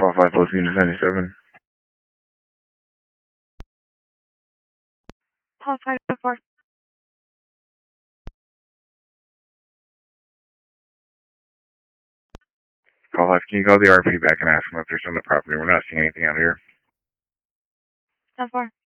Call 5 Post Unit 97. Call 504. Call 5, can you call the RP back and ask them if there's on the property? We're not seeing anything out here. 10-4.